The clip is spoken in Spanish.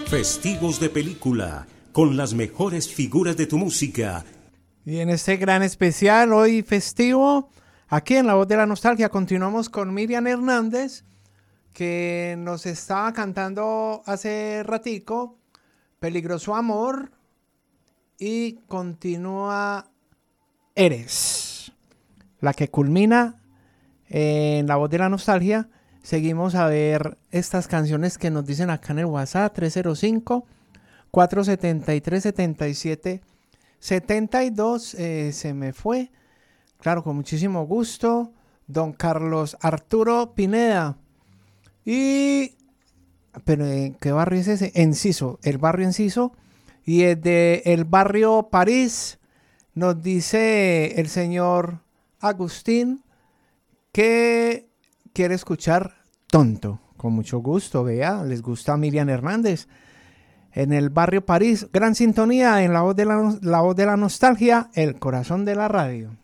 Festivos de película, con las mejores figuras de tu música. Y en este gran especial, hoy festivo, aquí en La Voz de la Nostalgia, continuamos con Miriam Hernández, que nos estaba cantando hace ratico Peligroso Amor, y continúa Eres, la que culmina en La Voz de la Nostalgia. Seguimos a ver estas canciones que nos dicen acá en el WhatsApp 305-473-77-72. Se me fue, claro, con muchísimo gusto, don Carlos Arturo Pineda. Pero ¿en qué barrio es ese? Enciso, el barrio Enciso. Y desde el barrio París nos dice el señor Agustín que quiere escuchar Tonto. Con mucho gusto, vea, les gusta a Miriam Hernández. En el barrio París, gran sintonía en la voz de la nostalgia, el corazón de la radio.